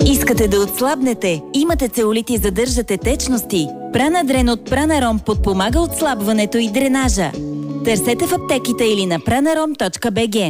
Искате да отслабнете? Имате целулит и задържате течности? Пранадрен от Пранаром подпомага отслабването и дренажа. Търсете в аптеките или на pranarom.bg.